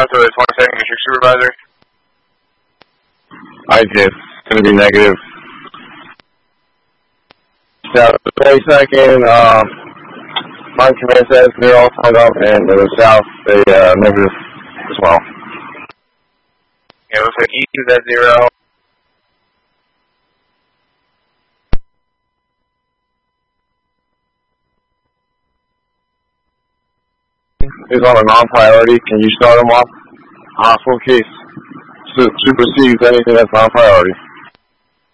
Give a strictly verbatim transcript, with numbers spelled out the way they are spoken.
out to the twenty-second district supervisor? I just, it's going to be negative. South twenty-second, um, Mike Command says they're all signed up, and to the south, they, uh, negative as well. Yeah, it looks like east is at zero. He's on a non-priority. Can you start him off? Hospital case supersedes anything that's non-priority.